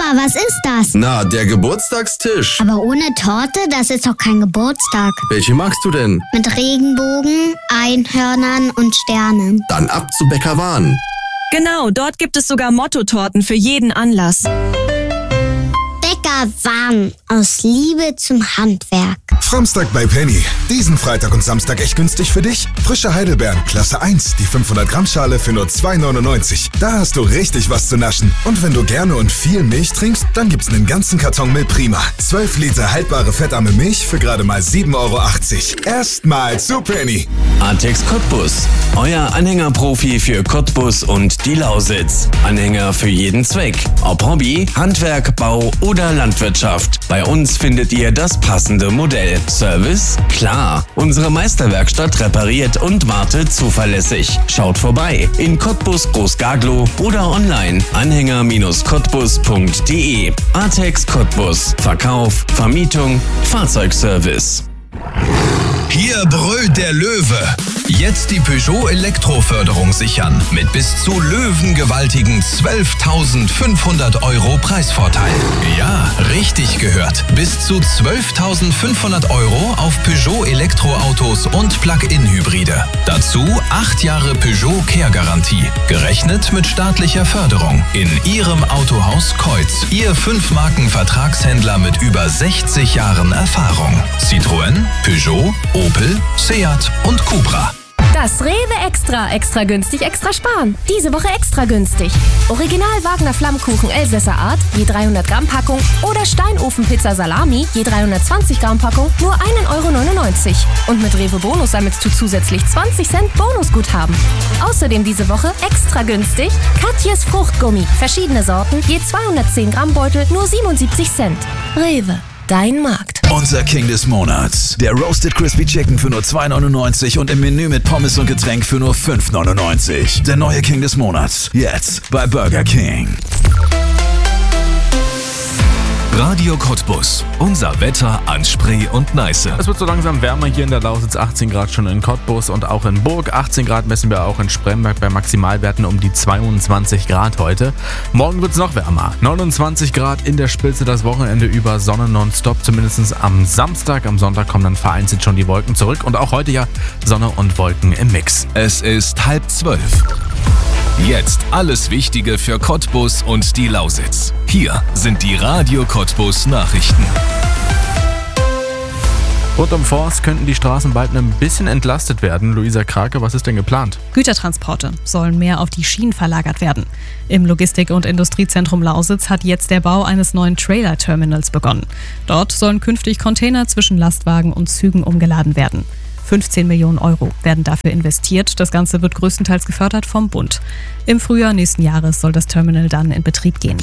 was ist das? Na, der Geburtstagstisch. Aber ohne Torte, das ist doch kein Geburtstag. Welche magst du denn? Mit Regenbogen, Einhörnern und Sternen. Dann ab zu Bäcker Wahn. Genau, dort gibt es sogar Mottotorten für jeden Anlass. Bäcker Wahn, aus Liebe zum Handwerk. Framstag bei Penny. Diesen Freitag und Samstag echt günstig für dich. Frische Heidelbeeren, Klasse 1, die 500 Gramm Schale für nur 2,99. Da hast du richtig was zu naschen. Und wenn du gerne und viel Milch trinkst, dann gibt's einen ganzen Karton Milch Prima. 12 Liter haltbare fettarme Milch für gerade mal 7,80 €. Erstmal zu Penny. Artex Cottbus, euer Anhängerprofi für Cottbus und die Lausitz. Anhänger für jeden Zweck. Ob Hobby, Handwerk, Bau oder Landwirtschaft. Bei uns findet ihr das passende Modell. Service? Klar. Unsere Meisterwerkstatt repariert und wartet zuverlässig. Schaut vorbei in Cottbus Großgaglow oder online anhänger-cottbus.de. Artex Cottbus. Verkauf, Vermietung, Fahrzeugservice. Hier brüllt der Löwe. Jetzt die Peugeot Elektroförderung sichern. Mit bis zu löwengewaltigen 12.500 € Preisvorteil. Ja, richtig gehört. Bis zu 12.500 € auf Peugeot Elektroautos und Plug-in-Hybride. Dazu 8 Jahre Peugeot Care-Garantie. Gerechnet mit staatlicher Förderung. In Ihrem Autohaus Keutz. Ihr 5-Marken-Vertragshändler mit über 60 Jahren Erfahrung. Citroën, Peugeot, Opel, Seat und Cupra. Das Rewe extra günstig, extra sparen. Diese Woche extra günstig. Original Wagner Flammkuchen Elsässer Art, je 300 Gramm Packung oder Steinofenpizza Salami, je 320 Gramm Packung, nur 1,99 €. Und mit Rewe Bonus sammelst du zusätzlich 20 Cent Bonusguthaben. Außerdem diese Woche extra günstig Katjes Fruchtgummi, verschiedene Sorten, je 210 Gramm Beutel, nur 77 Cent. Rewe, dein Markt. Unser King des Monats. Der Roasted Crispy Chicken für nur 2,99 € und im Menü mit Pommes und Getränk für nur 5,99 €. Der neue King des Monats. Jetzt bei Burger King. Radio Cottbus. Unser Wetter an Spree und Neiße. Es wird so langsam wärmer hier in der Lausitz. 18 Grad schon in Cottbus und auch in Burg. 18 Grad messen wir auch in Spremberg bei Maximalwerten um die 22 Grad heute. Morgen wird es noch wärmer. 29 Grad in der Spitze, das Wochenende über Sonne nonstop. Zumindest am Samstag. Am Sonntag kommen dann vereinzelt schon die Wolken zurück. Und auch heute ja Sonne und Wolken im Mix. Es ist 11:30. Jetzt alles Wichtige für Cottbus und die Lausitz. Hier sind die Radio Cottbus Nachrichten. Rund um Forst könnten die Straßen bald ein bisschen entlastet werden. Luisa Krake, was ist denn geplant? Gütertransporte sollen mehr auf die Schienen verlagert werden. Im Logistik- und Industriezentrum Lausitz hat jetzt der Bau eines neuen Trailer-Terminals begonnen. Dort sollen künftig Container zwischen Lastwagen und Zügen umgeladen werden. 15 Millionen € werden dafür investiert. Das Ganze wird größtenteils gefördert vom Bund. Im Frühjahr nächsten Jahres soll das Terminal dann in Betrieb gehen.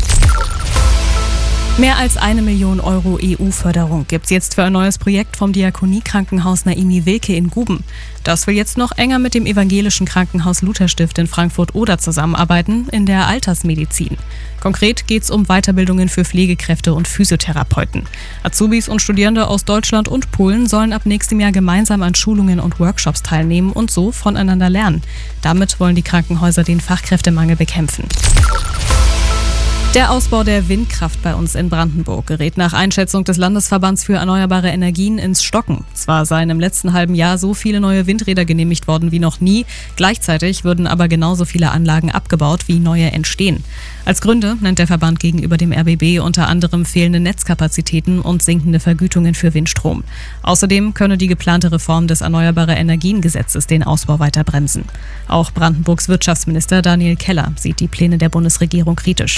Mehr als 1 Million € EU-Förderung gibt's jetzt für ein neues Projekt vom Diakoniekrankenhaus Naimi Wilke in Guben. Das will jetzt noch enger mit dem evangelischen Krankenhaus Lutherstift in Frankfurt-Oder zusammenarbeiten in der Altersmedizin. Konkret geht's um Weiterbildungen für Pflegekräfte und Physiotherapeuten. Azubis und Studierende aus Deutschland und Polen sollen ab nächstem Jahr gemeinsam an Schulungen und Workshops teilnehmen und so voneinander lernen. Damit wollen die Krankenhäuser den Fachkräftemangel bekämpfen. Der Ausbau der Windkraft bei uns in Brandenburg gerät nach Einschätzung des Landesverbands für erneuerbare Energien ins Stocken. Zwar seien im letzten halben Jahr so viele neue Windräder genehmigt worden wie noch nie, gleichzeitig würden aber genauso viele Anlagen abgebaut, wie neue entstehen. Als Gründe nennt der Verband gegenüber dem RBB unter anderem fehlende Netzkapazitäten und sinkende Vergütungen für Windstrom. Außerdem könne die geplante Reform des Erneuerbare-Energien-Gesetzes den Ausbau weiter bremsen. Auch Brandenburgs Wirtschaftsminister Daniel Keller sieht die Pläne der Bundesregierung kritisch.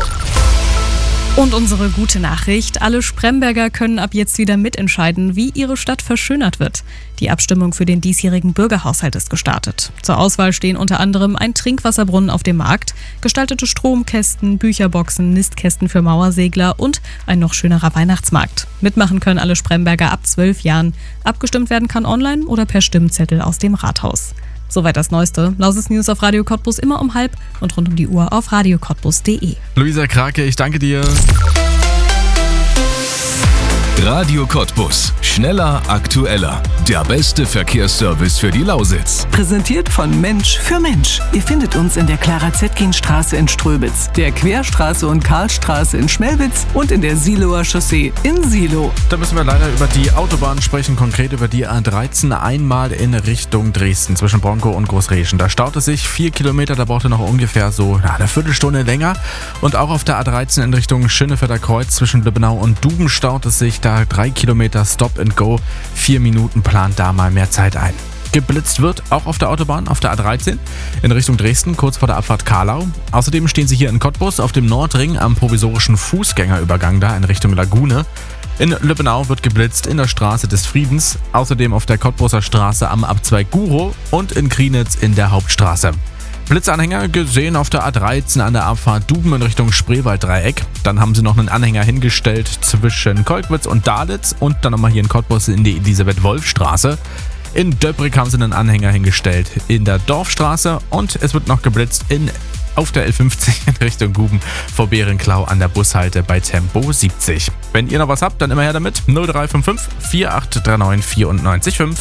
Und unsere gute Nachricht, alle Spremberger können ab jetzt wieder mitentscheiden, wie ihre Stadt verschönert wird. Die Abstimmung für den diesjährigen Bürgerhaushalt ist gestartet. Zur Auswahl stehen unter anderem ein Trinkwasserbrunnen auf dem Markt, gestaltete Stromkästen, Bücherboxen, Nistkästen für Mauersegler und ein noch schönerer Weihnachtsmarkt. Mitmachen können alle Spremberger ab 12 Jahren. Abgestimmt werden kann online oder per Stimmzettel aus dem Rathaus. Soweit das Neueste. Lausitz News auf Radio Cottbus immer um 12 und rund um die Uhr auf radiocottbus.de. Luisa Krake, ich danke dir. Radio Cottbus. Schneller, aktueller. Der beste Verkehrsservice für die Lausitz. Präsentiert von Mensch für Mensch. Ihr findet uns in der Clara-Zetkin-Straße in Ströbitz, der Querstraße und Karlstraße in Schmelwitz und in der Siloer Chaussee in Silo. Da müssen wir leider über die Autobahn sprechen, konkret über die A13 einmal in Richtung Dresden zwischen Bronkow und Großreschen. Da staut es sich 4 Kilometer, da braucht ihr noch ungefähr so eine Viertelstunde länger. Und auch auf der A13 in Richtung Schönefelder Kreuz zwischen Lübbenau und Duben staut es sich da 3 Kilometer Stop and Go. 4 Minuten plant da mal mehr Zeit ein. Geblitzt wird auch auf der Autobahn, auf der A13 in Richtung Dresden, kurz vor der Abfahrt Karlau. Außerdem stehen sie hier in Cottbus auf dem Nordring am provisorischen Fußgängerübergang da in Richtung Lagune. In Lübbenau wird geblitzt in der Straße des Friedens, außerdem auf der Cottbuser Straße am Abzweig Gurow und in Krienitz in der Hauptstraße. Blitzanhänger gesehen auf der A13 an der Abfahrt Duben in Richtung Spreewalddreieck. Dann haben sie noch einen Anhänger hingestellt zwischen Kolkwitz und Dalitz und dann nochmal hier in Cottbus in die Elisabeth-Wolf-Straße. In Döbrig haben sie einen Anhänger hingestellt in der Dorfstraße und es wird noch geblitzt auf der L50 in Richtung Guben vor Berenklau an der Bushalte bei Tempo 70. Wenn ihr noch was habt, dann immer her damit. 0355 4839 94,5.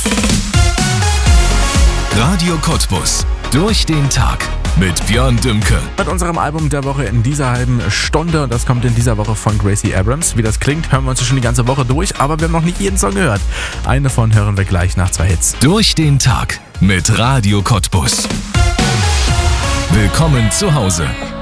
Radio Cottbus. Durch den Tag. Mit Björn Dümke. Mit unserem Album der Woche in dieser halben Stunde. Und das kommt in dieser Woche von Gracie Abrams. Wie das klingt, hören wir uns schon die ganze Woche durch. Aber wir haben noch nicht jeden Song gehört. Einen davon hören wir gleich nach 2 Hits. Durch den Tag. Mit Radio Cottbus. Willkommen zu Hause.